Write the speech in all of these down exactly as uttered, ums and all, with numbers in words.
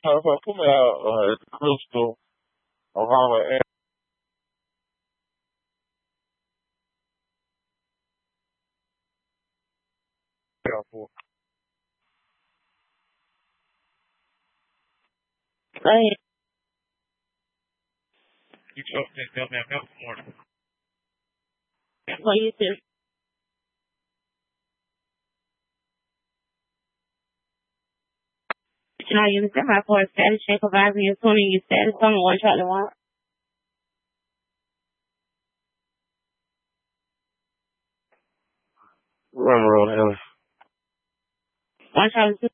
So, so put me out uh, at the Crystal, Ohio. Airport. Hey, You told me to tell me about this morning. what you do? You know, you send my for a status check advising you assuming you status on one shot to one. Run road, Ellis. One shot to two.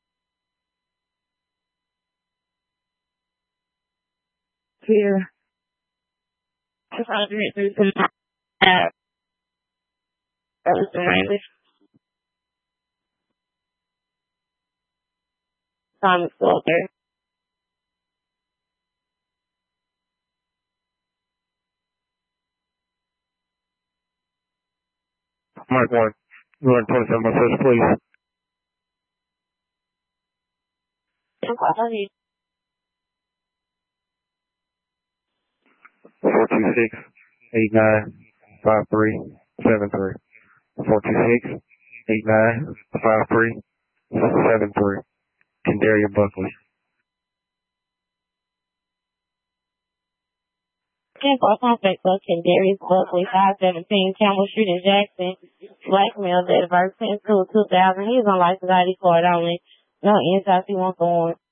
Here. I'm trying to get through some, uh, that was the language. Time is still there. Mark one. You want twenty-seven by first, please. Okay. Four two six eight nine five three seven three. Four two six eight nine five three seven three. Kendaria Buckley. ten for contact question, Darius Buckley, five seventeen, Campbell Street in Jackson. Blackmail date of birth ten two two thousand. He's on license I D card only. No insights he wants on.